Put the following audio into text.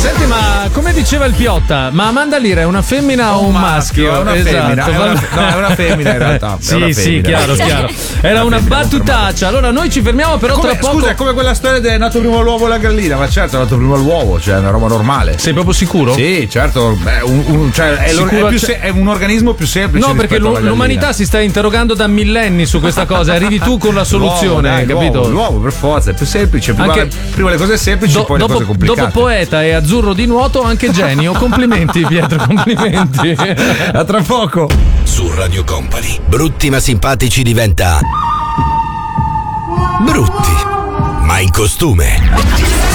Senti, ma come diceva il Piotta, ma Amanda Lear è una femmina o un maschio? È una Esatto. femmina, è una femmina in realtà. Sì, chiaro. Era una battutaccia. Allora noi ci fermiamo però tra poco. Scusa, è come quella storia del nato prima l'uovo e la gallina, ma certo è nato prima l'uovo, cioè è una roba normale. Sei proprio sicuro? Sì, certo, è un organismo più semplice. No, perché l'umanità si sta interrogando da millenni su questa cosa, arrivi tu con la soluzione, capito? L'uovo per forza è più semplice, prima le cose semplici, poi le cose complicate. Dopo poeta e azzurro di nuoto, anche genio. Complimenti Pietro, complimenti. A tra poco. Su Radio Company, brutti ma simpatici diventa brutti, ma in costume.